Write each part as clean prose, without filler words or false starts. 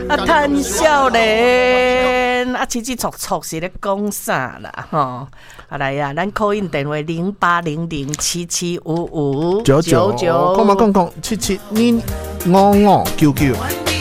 啊，谈少年啊，起起戳戳是咧讲啥啦？吼，啊来呀，咱call in电话0800775599， 讲嘛讲77你5599。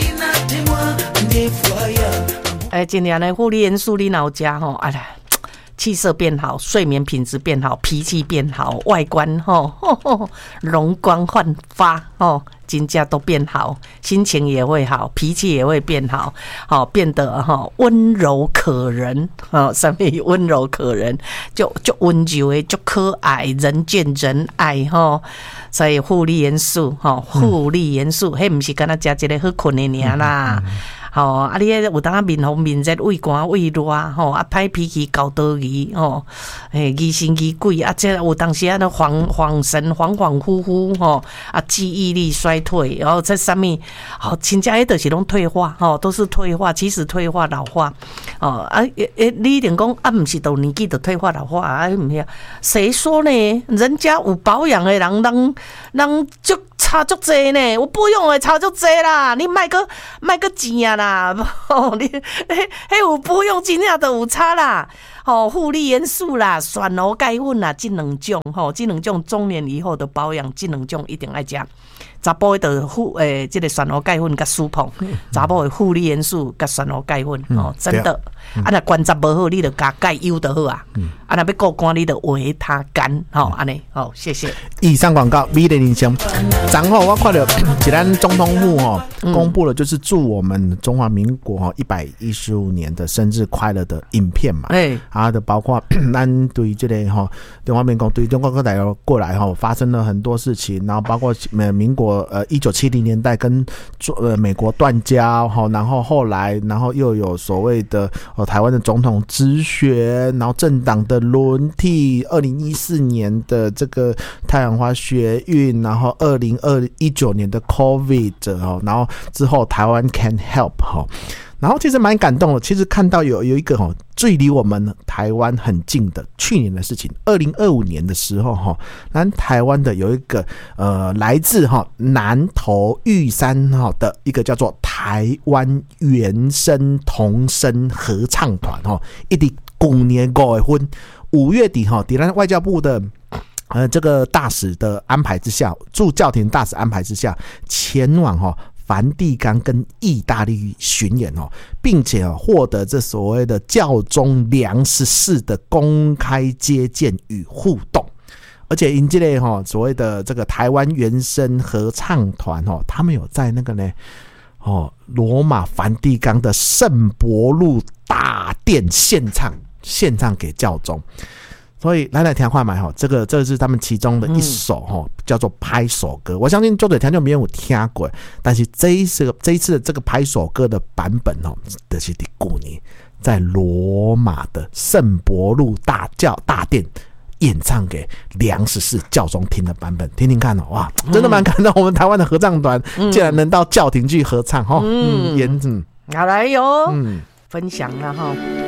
今年的护理元素你有吃吼，哎呀，气色变好，睡眠品质变好，脾气变好，外观容光焕发真正都变好，心情也会好，脾气也会变好，变得温柔可人，什么温柔可人，就温柔的，就可爱，人见人爱所以护理元素，护理元素，迄不是干那吃一个好困的尔啦。你有当面红面热胃寒胃热歹脾气搞多疑疑神疑鬼这有当时恍神恍惚惚记忆力衰退，然后这上面真正就是拢退化都是退化，其实退化老化你一定讲不是到年纪就退化老化谁说呢？人家有保养的人就差足多呢，有保养的差足多啦，你卖个钱啦你有保养真正就有差啦护理元素啦，选罗钙粉啦，这两种中年以后的保养，这两种一定要吃。查甫的这个选罗钙粉甲舒碰，查甫的护理元素甲选罗钙粉真的若观察不好，你就加钙优就好啊。若要顾肝，你就维他肝安尼谢谢。 以上广告美的人生。昨天我看到咱总统府公布了，就是祝我们中华民国115年的生日快乐的影片嘛。就包括咱对这个中华民国对中国各代过来发生了很多事情，然后包括民国1970年代跟美国断交然后后来又有所谓的台湾的总统直选，然后政党的轮替，2014年的这个太阳花学运，然后2019年的 COVID 然后之后台湾 can help然后其实蛮感动的，其实看到有一个最离我们台湾很近的去年的事情，2025年的时候咱台湾的有一个来自南投玉山的一个叫做台湾原声童声合唱团一直去年5月份5月底在咱外交部的这个大使的安排之下，驻教廷大使安排之下，前往梵蒂冈跟意大利巡演并且获得这所谓的教宗良14的公开接见与互动。而且因这类所谓的这个台湾原声合唱团他们有在那个呢罗马梵蒂冈的圣伯禄大殿献唱给教宗。所以来听看嘛这是他们其中的一首叫做拍手歌。我相信就对听众没有听过，但是这一次的这个拍手歌的版本就是在去年在罗马的圣伯禄大殿演唱给梁14教宗听的版本，听听看哇，真的蛮感动。我们台湾的合唱团竟然能到教廷去合唱好来哟分享了